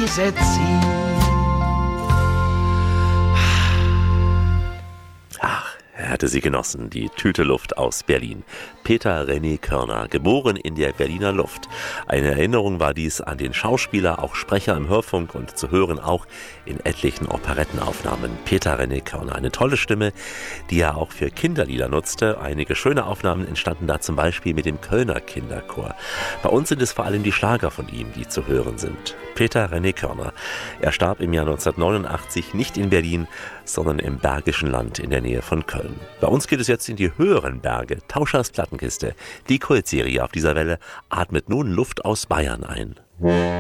Setzi. Er hatte sie genossen, die Tüte Luft aus Berlin. Peter René Körner, geboren in der Berliner Luft. Eine Erinnerung war dies an den Schauspieler, auch Sprecher im Hörfunk und zu hören auch in etlichen Operettenaufnahmen. Peter René Körner, eine tolle Stimme, die er auch für Kinderlieder nutzte. Einige schöne Aufnahmen entstanden da zum Beispiel mit dem Kölner Kinderchor. Bei uns sind es vor allem die Schlager von ihm, die zu hören sind. Peter René Körner. Er starb im Jahr 1989 nicht in Berlin, sondern im Bergischen Land in der Nähe von Köln. Bei uns geht es jetzt in die höheren Berge. Tauschers Plattenkiste. Die Kultserie auf dieser Welle atmet nun Luft aus Bayern ein.